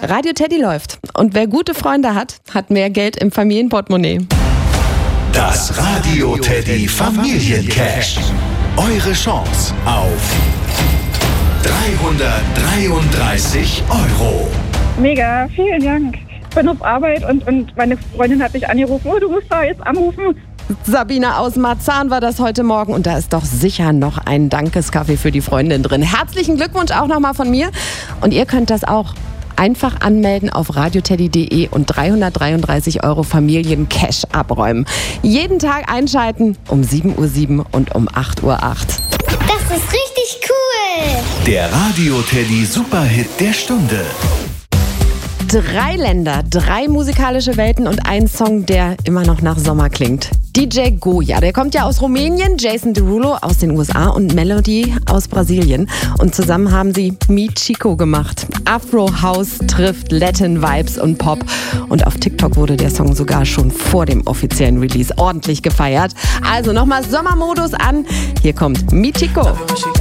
Radio Teddy läuft. Und wer gute Freunde hat, hat mehr Geld im Familienportemonnaie. Das Radio Teddy Familiencash. Eure Chance auf 333 €. Mega, vielen Dank. Ich bin auf Arbeit und meine Freundin hat mich angerufen. Oh, du musst da jetzt anrufen. Sabine aus Marzahn war das heute Morgen und da ist doch sicher noch ein Dankeskaffee für die Freundin drin. Herzlichen Glückwunsch auch nochmal von mir und ihr könnt das auch einfach anmelden auf radioteddy.de und 333 € Familiencash abräumen. Jeden Tag einschalten um 7:07 Uhr und um 8:08 Uhr. Das ist richtig cool. Der Radio Teddy Superhit der Stunde. 3 Länder, 3 musikalische Welten und ein Song, der immer noch nach Sommer klingt. DJ Goya, der kommt ja aus Rumänien, Jason Derulo aus den USA und Melody aus Brasilien. Und zusammen haben sie Mi Chico gemacht. Afro House trifft Latin Vibes und Pop. Und auf TikTok wurde der Song sogar schon vor dem offiziellen Release ordentlich gefeiert. Also nochmal Sommermodus an. Hier kommt Mi Chico.